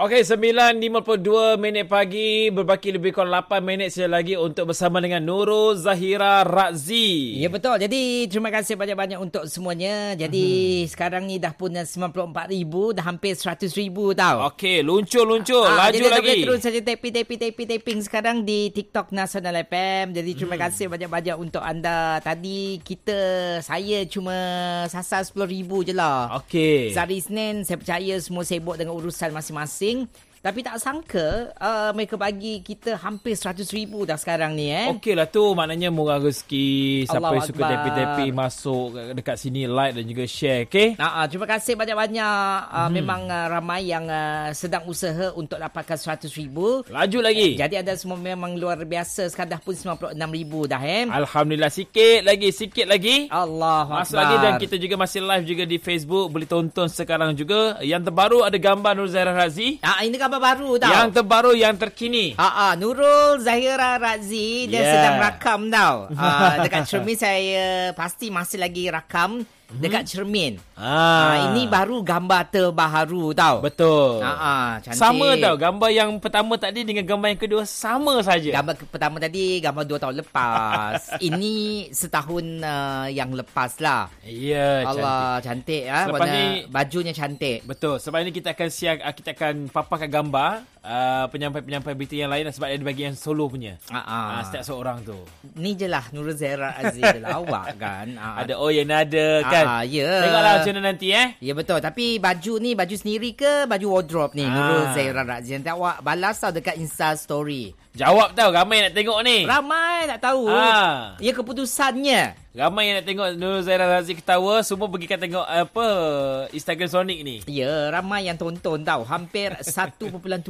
Okey, 9.52 minit pagi, berbaki lebih kurang 8 minit saja lagi untuk bersama dengan Nurul Zahira Razzie. Ya betul. Jadi terima kasih banyak-banyak untuk semuanya. Jadi sekarang ni dah pun 94,000, dah hampir 100,000 tau. Okey, luncur, laju jadi lagi. Jadi terus saja taping sekarang di TikTok Nasional FM. Jadi terima kasih banyak-banyak untuk anda. Tadi saya cuma sasar 10,000 je lah. Okey. Hari Isnin saya percaya semua sibuk dengan urusan masing-masing. Tapi tak sangka mereka bagi kita hampir 100,000 dah sekarang ni. Okey lah tu, maknanya murah rezeki. Siapa Allahu yang suka Akbar. tapping masuk dekat sini, like dan juga share. Okey. Terima kasih banyak-banyak. Memang ramai yang sedang usaha untuk dapatkan 100,000. Laju lagi. Jadi anda semua memang luar biasa. Sekarang dah pun 96,000 dah. Alhamdulillah, sikit lagi. Allahu Masuk Akbar. lagi, dan kita juga masih live juga di Facebook. Boleh tonton sekarang juga. Yang terbaru ada gambar Nurul Zahira Razzie. Ini gambar baru tau. Yang terbaru, yang terkini. Nurul Zahira Razzie dia sedang rakam tau. Dekat cermin saya pasti masih lagi rakam dekat cermin. Ini baru gambar terbaru tau. Betul. Cantik. Sama tau, gambar yang pertama tadi dengan gambar yang kedua sama saja. Gambar pertama tadi gambar 2 tahun lepas. Ini setahun yang lepas lah. Ya, Allah, cantik ya. Selepas Warna ni, bajunya cantik. betul. Sebab ini kita akan paparkan gambar penyampai-penyampai berita yang lain, sebab ada bagian solo punya. Setiap seorang tu. Ni je lah Nurul Zahira Razzie je lah. Awak kan. Ada yang ada kan. Ya. Tengoklah macam mana nanti Ya betul. Tapi baju ni baju sendiri ke baju wardrobe ni Nurul Zahira Razzie? Nanti awak balas tau dekat Insta story. Jawab tau, ramai nak tengok ni. Ramai tak tahu. Ya keputusannya. Ramai yang nak tengok Nurul Zahira Razzie ketawa. Semua pergikan tengok Instagram Sonic ni. Ya, ramai yang tonton tau. Hampir 1.7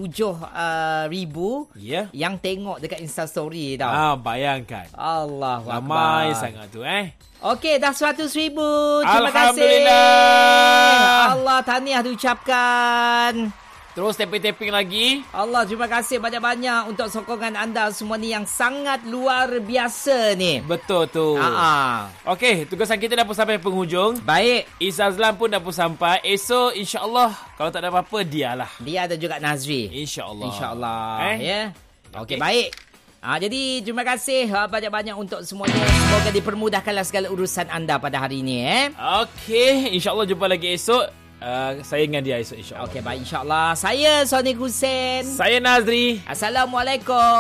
ribu yang tengok dekat Insta story tau. Bayangkan. Allahu Akbar. Ramai sangat tu Okey, dah 100,000. Terima Alhamdulillah. kasih. Allah, tahniah diucapkan. Terus tapping lagi. Allah, terima kasih banyak-banyak untuk sokongan anda semua ni yang sangat luar biasa ni. Betul tu. Okey, tugasan kita dah pun sampai penghujung. Baik. Izazlan pun dah pun sampai. Esok insya-Allah kalau tak ada apa-apa dialah. Dia ada juga Nazri. Insya-Allah. InsyaAllah. Ya. Okey, baik. Jadi terima kasih banyak-banyak untuk semuanya. Semoga dipermudahkanlah segala urusan anda pada hari ini. Okey, insya-Allah jumpa lagi esok. Saya dengan dia esok insya-Allah. Okey, baik, insya-Allah. Saya Sonic Hussein. Saya Nazri. Assalamualaikum.